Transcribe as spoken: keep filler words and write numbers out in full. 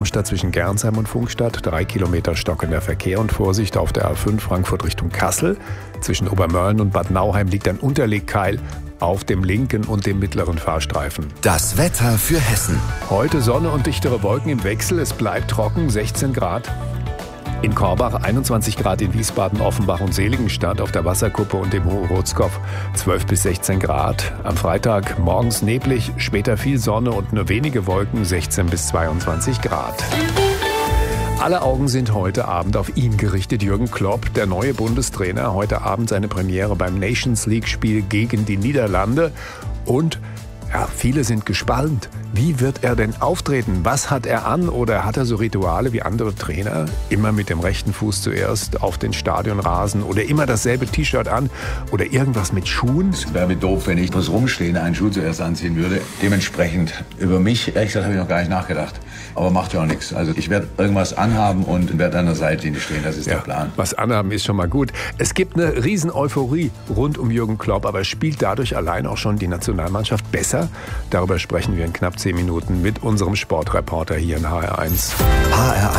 Neustadt zwischen Gernsheim und Pfungstadt. Drei Kilometer stockender Verkehr und Vorsicht auf der A fünf Frankfurt Richtung Kassel. Zwischen Obermörlen und Bad Nauheim liegt ein Unterlegkeil auf dem linken und dem mittleren Fahrstreifen. Das Wetter für Hessen. Heute Sonne und dichtere Wolken im Wechsel. Es bleibt trocken, sechzehn Grad. In Korbach einundzwanzig Grad, in Wiesbaden, Offenbach und Seligenstadt, auf der Wasserkuppe und dem Hohenrotskopf zwölf bis sechzehn Grad. Am Freitag morgens neblig, später viel Sonne und nur wenige Wolken, sechzehn bis zweiundzwanzig Grad. Alle Augen sind heute Abend auf ihn gerichtet. Jürgen Klopp, der neue Bundestrainer, heute Abend seine Premiere beim Nations League-Spiel gegen die Niederlande. Und ja, viele sind gespannt. Wie wird er denn auftreten? Was hat er an? Oder hat er so Rituale wie andere Trainer? Immer mit dem rechten Fuß zuerst auf den Stadionrasen oder immer dasselbe T-Shirt an oder irgendwas mit Schuhen? Es wäre doof, wenn ich das rumstehen einen Schuh zuerst anziehen würde. Dementsprechend, über mich, ehrlich gesagt, habe ich noch gar nicht nachgedacht. Aber macht ja auch nichts. Also ich werde irgendwas anhaben und werde an der Seitenlinie stehen. Das ist ja, der Plan. Was anhaben ist schon mal gut. Es gibt eine riesen Euphorie rund um Jürgen Klopp, aber spielt dadurch allein auch schon die Nationalmannschaft besser? Darüber sprechen wir in knapp zehn Minuten mit unserem Sportreporter hier in H R eins. H R